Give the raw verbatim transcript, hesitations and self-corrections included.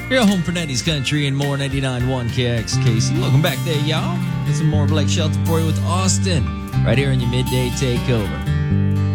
You're home for nineties country and more. Ninety-nine point one K X K C. Welcome back there, y'all. Got some more Blake Shelton for you with Austin right here in your midday takeover.